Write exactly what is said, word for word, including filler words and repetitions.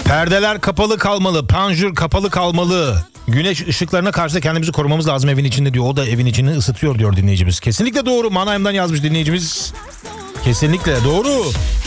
Perdeler kapalı kalmalı, panjur kapalı kalmalı. Güneş ışıklarına karşı da kendimizi korumamız lazım evin içinde diyor. O da evin içini ısıtıyor diyor dinleyicimiz. Kesinlikle doğru. Mannheim'dan yazmış dinleyicimiz. Kesinlikle doğru.